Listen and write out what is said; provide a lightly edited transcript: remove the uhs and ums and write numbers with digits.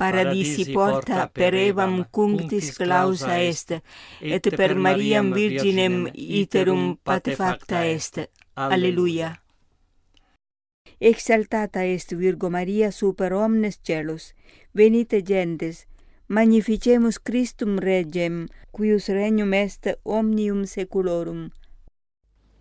paradisi porta per evam cunctis clausa est, et per Mariam Virginem iterum patefacta est. Alleluia. Exaltata est Virgo Maria super omnes celus, venite gentes, magnificemus Christum Regem, quius regnum est omnium seculorum.